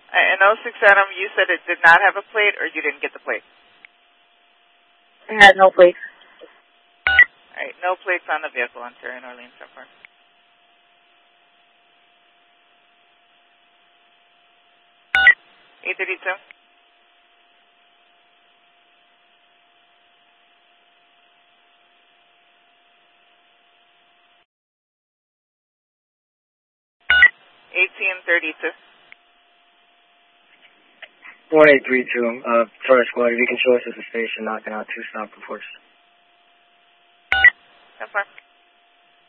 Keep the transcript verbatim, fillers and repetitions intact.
And oh six Adam, you said it did not have a plate, or you didn't get the plate? It had no plate. All right, no plates on the vehicle on Terry and Orleans so far. eight thirty-two. eighteen thirty-two. one eight three two, uh, first squad, if you can show us at the station, knocking out two stop reports. So far.